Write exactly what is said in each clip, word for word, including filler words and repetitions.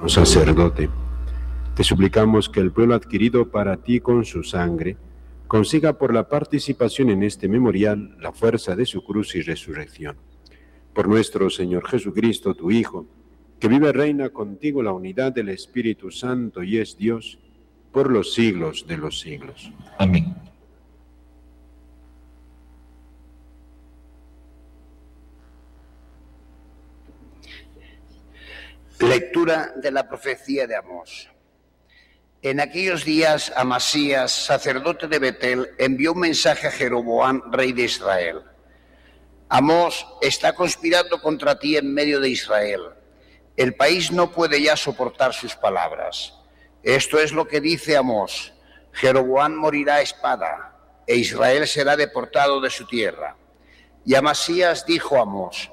sacerdote, te suplicamos que el pueblo adquirido para ti con su sangre consiga por la participación en este memorial la fuerza de su cruz y resurrección. Por nuestro Señor Jesucristo, tu Hijo, que vive y reina contigo la unidad del Espíritu Santo y es Dios por los siglos de los siglos. Amén. Lectura de la profecía de Amós. En aquellos días Amasías, sacerdote de Betel, envió un mensaje a Jeroboam, rey de Israel. Amós está conspirando contra ti en medio de Israel. El país no puede ya soportar sus palabras. Esto es lo que dice Amós: Jeroboam morirá a espada, e Israel será deportado de su tierra. Y Amasías dijo a Amós: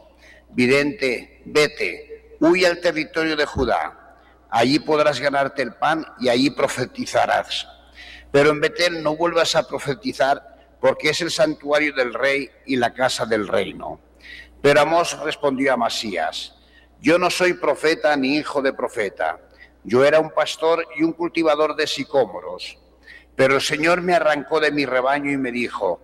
vidente, vete, huye al territorio de Judá. Allí podrás ganarte el pan y allí profetizarás. Pero en Betel no vuelvas a profetizar, porque es el santuario del rey y la casa del reino. Pero Amós respondió a Amasías: yo no soy profeta ni hijo de profeta. Yo era un pastor y un cultivador de sicómoros. Pero el Señor me arrancó de mi rebaño y me dijo: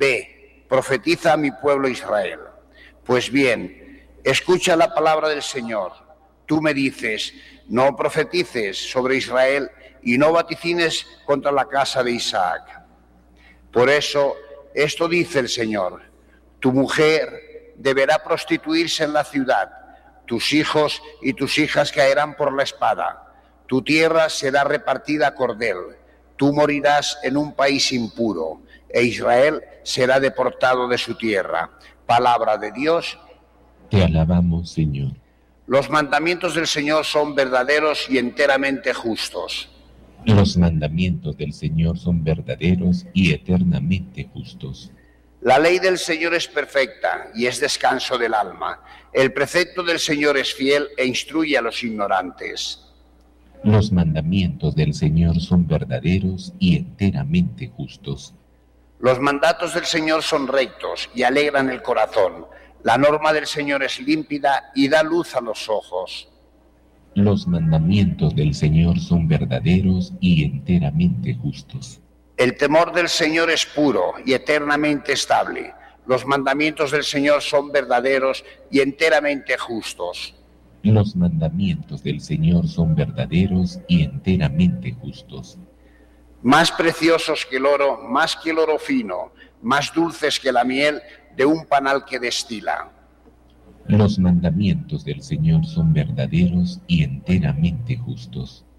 ve, profetiza a mi pueblo Israel. Pues bien, escucha la palabra del Señor. Tú me dices: no profetices sobre Israel y no vaticines contra la casa de Isaac. Por eso, esto dice el Señor: tu mujer deberá prostituirse en la ciudad, tus hijos y tus hijas caerán por la espada, tu tierra será repartida a cordel, tú morirás en un país impuro, e Israel será deportado de su tierra. Palabra de Dios. Te alabamos, Señor. Los mandamientos del Señor son verdaderos y enteramente justos. Los mandamientos del Señor son verdaderos y eternamente justos. La ley del Señor es perfecta y es descanso del alma. El precepto del Señor es fiel e instruye a los ignorantes. Los mandamientos del Señor son verdaderos y enteramente justos. Los mandatos del Señor son rectos y alegran el corazón. La norma del Señor es límpida y da luz a los ojos. Los mandamientos del Señor son verdaderos y enteramente justos. El temor del Señor es puro y eternamente estable. Los mandamientos del Señor son verdaderos y enteramente justos. Los mandamientos del Señor son verdaderos y enteramente justos. Más preciosos que el oro, más que el oro fino, más dulces que la miel de un panal que destila. Los mandamientos del Señor son verdaderos y enteramente justos.